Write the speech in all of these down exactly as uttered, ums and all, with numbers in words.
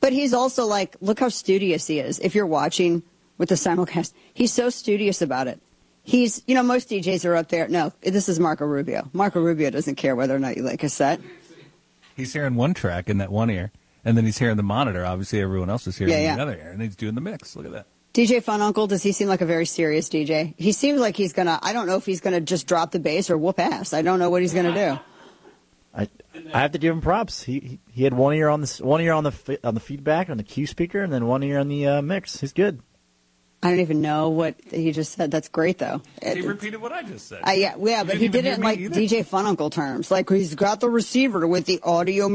But he's also like, look how studious he is. If you're watching with the simulcast, he's so studious about it. He's, you know, most D Js are up there. No, this is Marco Rubio. Marco Rubio doesn't care whether or not you like a set. He's hearing one track in that one ear, and then he's hearing the monitor. Obviously, everyone else is hearing yeah, yeah. the other ear, and he's doing the mix. Look at that. D J Fun Uncle, does he seem like a very serious D J? He seems like he's going to, I don't know if he's going to just drop the bass or whoop ass. I don't know what he's going to do. I I have to give him props. He he, he had one ear on the one ear on the on the feedback on the Q speaker, and then one ear on the uh, mix. He's good. I don't even know what he just said. That's great, though. He it, repeated what I just said. Uh, yeah, yeah, but he did it in, like, either. D J Fun Uncle terms. Like, he's got the receiver with the audio.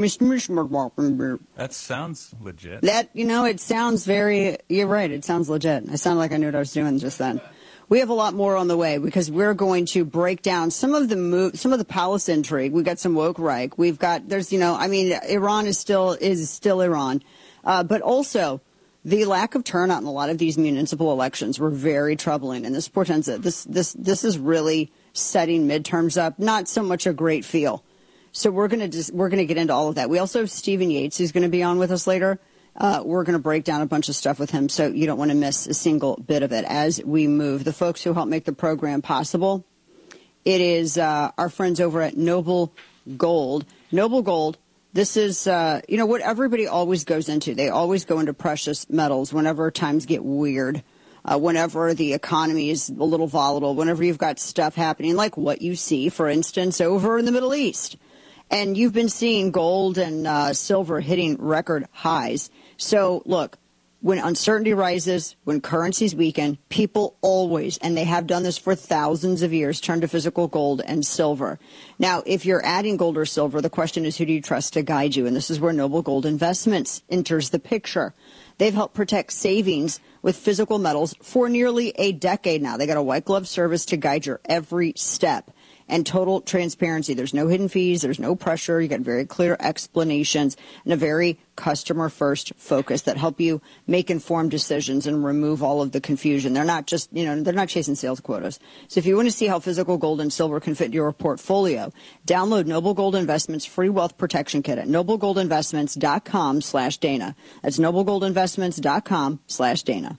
That sounds legit. That, you know, it sounds very, you're right, it sounds legit. I sound like I knew what I was doing just then. We have a lot more on the way because we're going to break down some of the move, some of the palace intrigue. We've got some woke Reich. We've got, there's, you know, I mean, Iran is still, is still Iran. Uh, but also, the lack of turnout in a lot of these municipal elections were very troubling, and this portends that this this this is really setting midterms up. Not so much a great feel. So we're gonna just we're gonna get into all of that. We also have Stephen Yates who's going to be on with us later. Uh, we're going to break down a bunch of stuff with him, so you don't want to miss a single bit of it as we move. The folks who help make the program possible, it is uh, our friends over at Noble Gold. Noble Gold. This is, uh, you know, what everybody always goes into. They always go into precious metals whenever times get weird, uh, whenever the economy is a little volatile, whenever you've got stuff happening like what you see, for instance, over in the Middle East. And you've been seeing gold and uh, silver hitting record highs. So, look, when uncertainty rises, when currencies weaken, people always, and they have done this for thousands of years, turn to physical gold and silver. Now, if you're adding gold or silver, the question is, who do you trust to guide you? And this is where Noble Gold Investments enters the picture. They've helped protect savings with physical metals for nearly a decade now. They got a white glove service to guide your every step. And total transparency. There's no hidden fees. There's no pressure. You got very clear explanations and a very customer-first focus that help you make informed decisions and remove all of the confusion. They're not just, you know, they're not chasing sales quotas. So if you want to see how physical gold and silver can fit your portfolio, download Noble Gold Investments free wealth protection kit at noblegoldinvestments.com slash Dana. That's noblegoldinvestments.com slash Dana.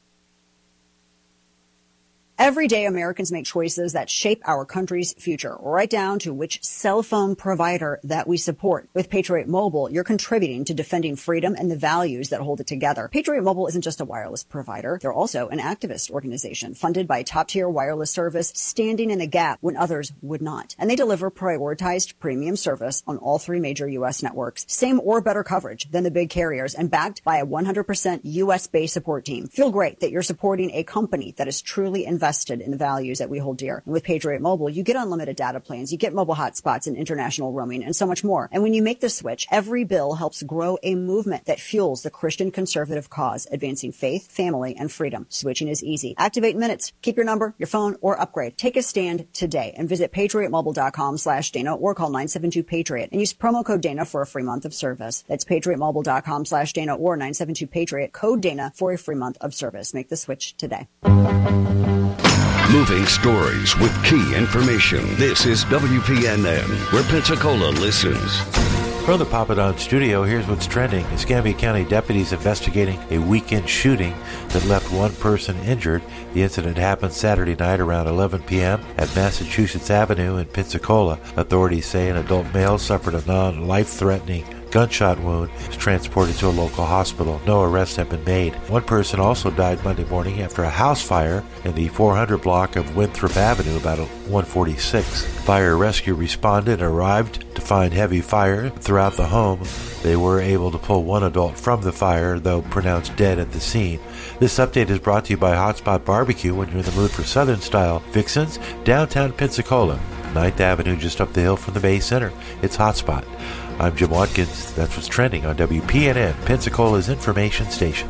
Every day, Americans make choices that shape our country's future, right down to which cell phone provider that we support. With Patriot Mobile, you're contributing to defending freedom and the values that hold it together. Patriot Mobile isn't just a wireless provider. They're also an activist organization funded by a top-tier wireless service, standing in the gap when others would not. And they deliver prioritized premium service on all three major U S networks. Same or better coverage than the big carriers and backed by a one hundred percent U S-based support team. Feel great that you're supporting a company that is truly invested Invested in the values that we hold dear. And with Patriot Mobile, you get unlimited data plans, you get mobile hotspots and international roaming, and so much more. And when you make the switch, every bill helps grow a movement that fuels the Christian conservative cause, advancing faith, family, and freedom. Switching is easy. Activate minutes. Keep your number, your phone, or upgrade. Take a stand today and visit patriotmobile.com slash Dana or call nine seven two Patriot and use promo code Dana for a free month of service. That's patriotmobile.com slash Dana or nine seven two Patriot, code Dana for a free month of service. Make the switch today. Moving stories with key information. This is W P N N, where Pensacola listens. From the Papadon studio, here's what's trending. Escambia County deputies investigating a weekend shooting that left one person injured. The incident happened Saturday night around eleven p.m. at Massachusetts Avenue in Pensacola. Authorities say an adult male suffered a non-life-threatening gunshot wound, was transported to a local hospital. No arrests have been made. One person also died Monday morning after a house fire in the four hundred block of Winthrop Avenue, about one forty-six. Fire rescue responded and arrived to find heavy fire throughout the home. They were able to pull one adult from the fire, though pronounced dead at the scene. This update is brought to you by Hotspot Barbecue when you're in the mood for Southern-style fixins, downtown Pensacola, ninth Avenue, just up the hill from the Bay Center. It's Hotspot. I'm Jim Watkins. That's what's trending on W P N N, Pensacola's information station.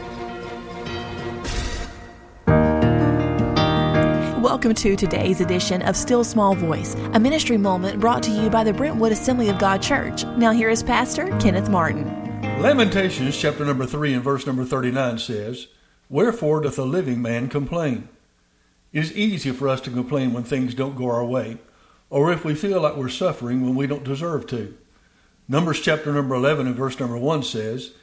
Welcome to today's edition of Still Small Voice, a ministry moment brought to you by the Brentwood Assembly of God Church. Now here is Pastor Kenneth Martin. Lamentations chapter number three and verse number thirty-nine says, "Wherefore doth the living man complain?" It is easy for us to complain when things don't go our way, or if we feel like we're suffering when we don't deserve to. Numbers chapter number eleven and verse number one says,